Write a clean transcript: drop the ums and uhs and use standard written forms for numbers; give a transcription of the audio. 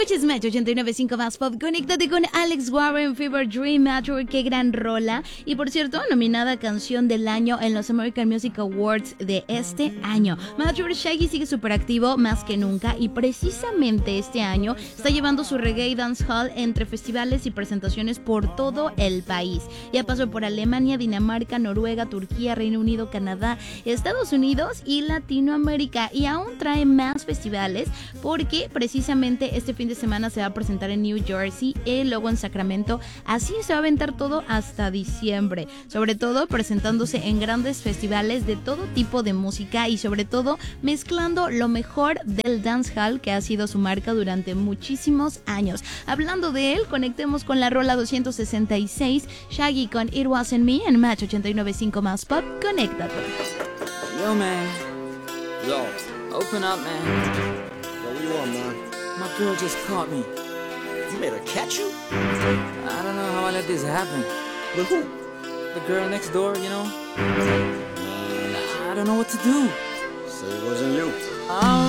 Escuches Match 89.5 más pop. Conéctate con Alex Warren, Fever Dream, Match. Qué gran rola. Y por cierto, nominada Canción del Año en los American Music Awards de este año. Match, Shaggy sigue súper activo más que nunca. Y precisamente este año está llevando su reggae dancehall entre festivales y presentaciones por todo el país. Ya pasó por Alemania, Dinamarca, Noruega, Turquía, Reino Unido, Canadá, Estados Unidos y Latinoamérica. Y aún trae más festivales porque precisamente este fin de semana se va a presentar en New Jersey y luego en Sacramento. Así se va a aventar todo hasta diciembre. Sobre todo presentándose en grandes festivales de todo tipo de música y sobre todo mezclando lo mejor del dancehall que ha sido su marca durante muchísimos años. Hablando de él, conectemos con la rola 266, Shaggy con It Wasn't Me en Match 89.5 más pop. Conéctate. Yo, man. Yo. Open up, man. Yo, what you want, man? My girl just caught me. You made her catch you? I don't know how I let this happen. With who? The girl next door, you know? I don't know what to do. Say it wasn't you.